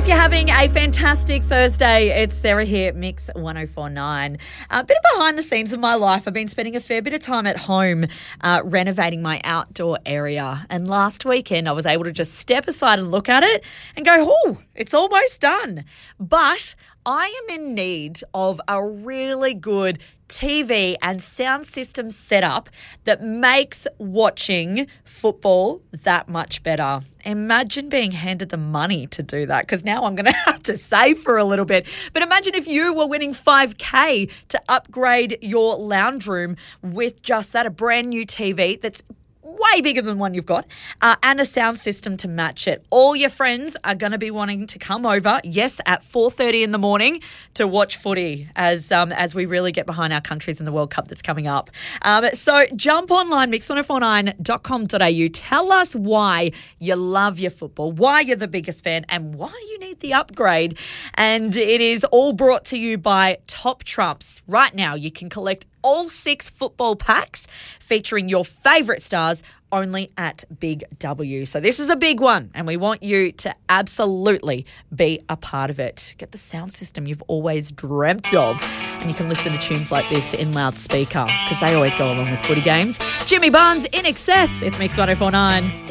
You're having a fantastic Thursday. It's Sarah here at Mix 104.9. A bit of behind the scenes of my life. I've been spending a fair bit of time at home renovating my outdoor area. And last weekend I was able to just step aside and look at it and go, oh, it's almost done. But I am in need of a really good TV and sound system setup that makes watching football that much better. Imagine being handed the money to do that, because now I'm going to have to save for a little bit. But imagine if you were winning $5,000 to upgrade your lounge room with just that, a brand new TV that's way bigger than the one you've got, and a sound system to match it. All your friends are going to be wanting to come over, yes, at 4:30 in the morning to watch footy as we really get behind our countries in the World Cup that's coming up. So jump online, mix1049.com.au. Tell us why you love your football, why you're the biggest fan, and why you need the upgrade. And it is all brought to you by Top Trumps. Right now, you can collect all 6 football packs featuring your favourite stars only at Big W. So this is a big one, and we want you to absolutely be a part of it. Get the sound system you've always dreamt of, and you can listen to tunes like this in loudspeaker because they always go along with footy games. Jimmy Barnes, In Excess. It's Mix 104.9.